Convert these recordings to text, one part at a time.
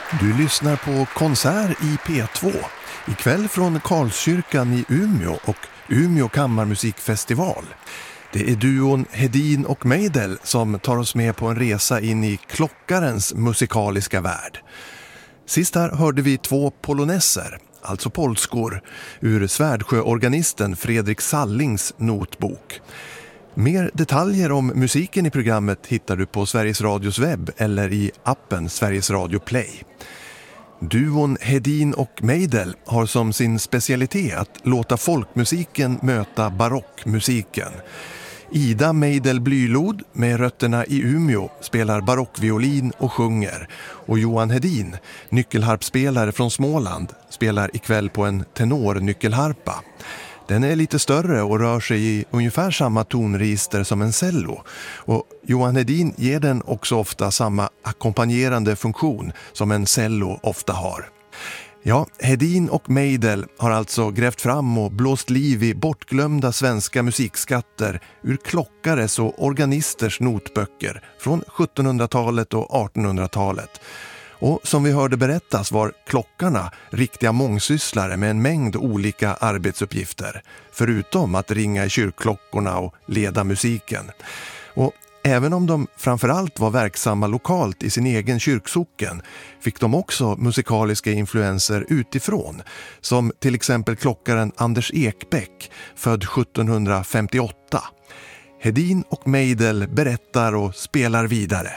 Du lyssnar på konsert i P2. Ikväll från Karlskyrkan i Umeå och Umeå kammarmusikfestival. Det är duon Hedin och Meidel som tar oss med på en resa in i klockarens musikaliska värld. Sist här hörde vi 2 polonesser, alltså polskor, ur Svärdsjöorganisten Fredrik Sallings notbok. Mer detaljer om musiken i programmet hittar du på Sveriges Radios webb eller i appen Sveriges Radio Play. Duon Hedin och Meidel har som sin specialitet att låta folkmusiken möta barockmusiken. Ida Meidel Blylod med rötterna i Umeå spelar barockviolin och sjunger. Och Johan Hedin, nyckelharpspelare från Småland, spelar ikväll på en tenornyckelharpa. Den är lite större och rör sig i ungefär samma tonregister som en cello. Och Johan Hedin ger den också ofta samma ackompanjerande funktion som en cello ofta har. Ja, Hedin och Meidel har alltså grävt fram och blåst liv i bortglömda svenska musikskatter ur klockares och organisters notböcker från 1700-talet och 1800-talet. Och som vi hörde berättas var klockarna riktiga mångsysslare med en mängd olika arbetsuppgifter, förutom att ringa i kyrkklockorna och leda musiken. Och även om de framförallt var verksamma lokalt i sin egen kyrksocken fick de också musikaliska influenser utifrån, som till exempel klockaren Anders Ekbäck, född 1758. Hedin och Meidel berättar och spelar vidare.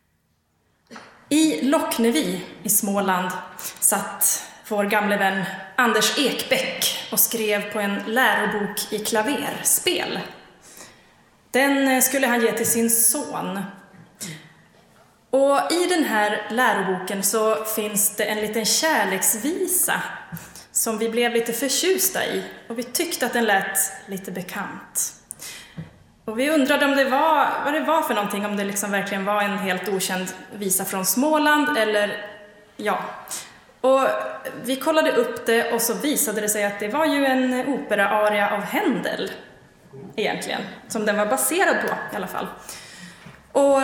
I Locknevi i Småland satt vår gamle vän Anders Ekbäck och skrev på en lärobok i klaverspel. Den skulle han ge till sin son. Och i den här läroboken så finns det en liten kärleksvisa som vi blev lite förtjusta i. Och vi tyckte att den lät lite bekant. Och vi undrade om vad det var för någonting, om det liksom verkligen var en helt okänd visa från Småland eller ja. Och vi kollade upp det och så visade det sig att det var ju en operaaria av Händel egentligen, som den var baserad på i alla fall. Och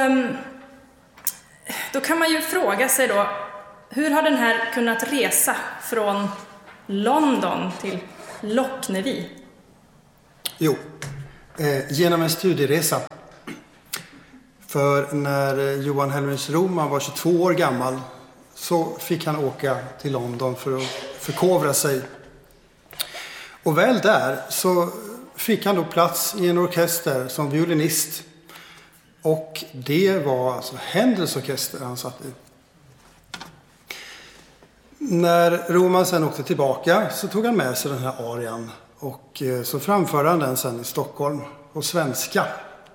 då kan man ju fråga sig då, hur har den här kunnat resa från London till Locknevi? Jo, genom en studieresa. För när Johan Helmers Roman var 22 år gammal så fick han åka till London för att förkovra sig. Och väl där så fick han då plats i en orkester som violinist. Och det var alltså Händels orkester han satt i. När Roman sen åkte tillbaka så tog han med sig den här arian. Och så framförde han den sen i Stockholm på svenska.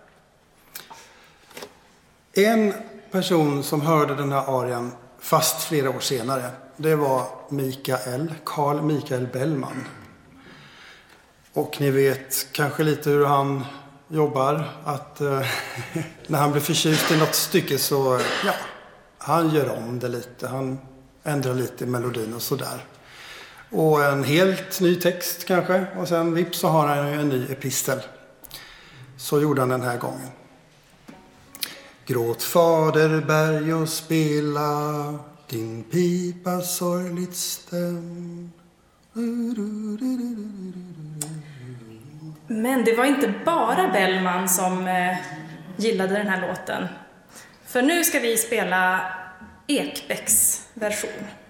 En person som hörde den här arian fast flera år senare, det var Carl Michael Bellman. Och ni vet kanske lite hur han jobbar, att när han blir förtjust i något stycke så, ja, han gör om det lite, han ändrar lite i melodin och sådär. Och en helt ny text kanske, och sen vips så har han en ny epistel. Så gjorde han den här gången. Gråt faderberg och spela din pipa sorgligt stäm. Men det var inte bara Bellman som gillade den här låten. För nu ska vi spela Ekbäcks version.